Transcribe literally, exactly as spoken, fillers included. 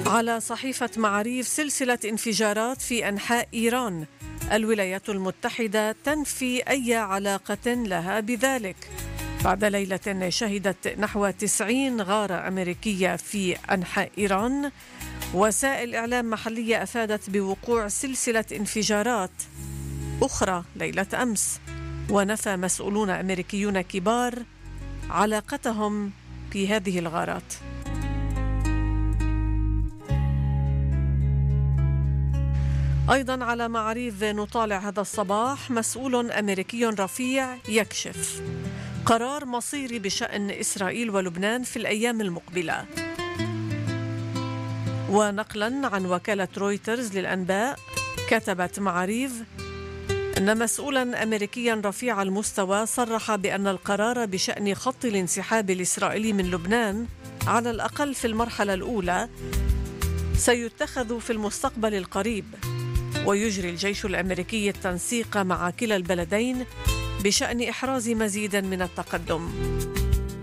على صحيفة معاريف سلسلة انفجارات في أنحاء إيران، الولايات المتحدة تنفي أي علاقة لها بذلك. بعد ليلة شهدت نحو تسعين غارة أمريكية في أنحاء إيران، وسائل إعلام محلية أفادت بوقوع سلسلة انفجارات أخرى ليلة أمس، ونفى مسؤولون أمريكيون كبار علاقتهم في هذه الغارات. أيضا على معاريف نطالع هذا الصباح: مسؤول أمريكي رفيع يكشف قرار مصيري بشأن إسرائيل ولبنان في الأيام المقبلة. ونقلا عن وكالة رويترز للأنباء، كتبت معاريف أن مسؤولا أمريكيا رفيع المستوى صرح بأن القرار بشأن خط الانسحاب الإسرائيلي من لبنان على الأقل في المرحلة الأولى سيتخذ في المستقبل القريب، ويجري الجيش الأمريكي التنسيق مع كلا البلدين بشأن إحراز مزيد من التقدم.